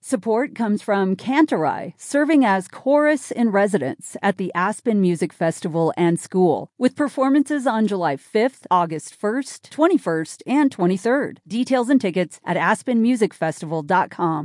Support comes from Cantorai, serving as chorus in residence at the Aspen Music Festival and School, with performances on July 5th, August 1st, 21st, and 23rd. Details and tickets at aspenmusicfestival.com.